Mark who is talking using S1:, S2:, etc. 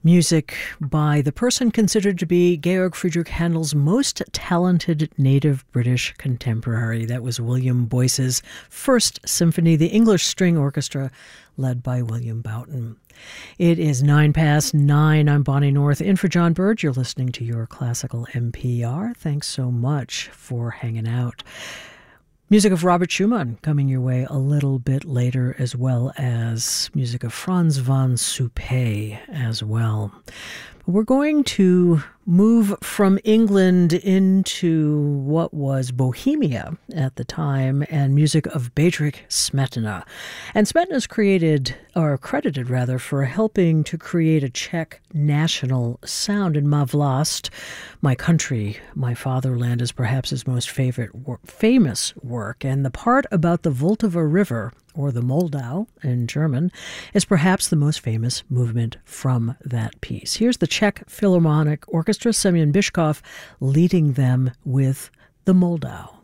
S1: Music by the person considered to be Georg Friedrich Handel's most talented native British contemporary. That was William Boyce's First Symphony, the English String Orchestra, led by William Boughton. It is 9:09. I'm Bonnie North, in for John Bird. You're listening to Your Classical NPR. Thanks so much for hanging out. Music of Robert Schumann coming your way a little bit later, as well as music of Franz von Suppé as well. We're going to move from England into what was Bohemia at the time, and music of Bedřich Smetana. And Smetana's credited for helping to create a Czech national sound. In Má vlast, My Country, My Fatherland, is perhaps his most famous work. And the part about the Vltava River, or the Moldau in German, is perhaps the most famous movement from that piece. Here's the Czech Philharmonic Orchestra, Semyon Bychkov, leading them with the Moldau.